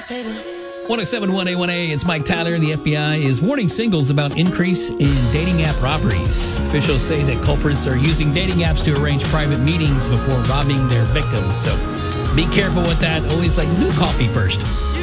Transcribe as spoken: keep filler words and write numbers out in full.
one oh seven point one A one A, it's Mike Tyler. The F B I is warning singles about increase in dating app robberies. Officials say that culprits are using dating apps to arrange private meetings before robbing their victims. So be careful with that. Always like new coffee first.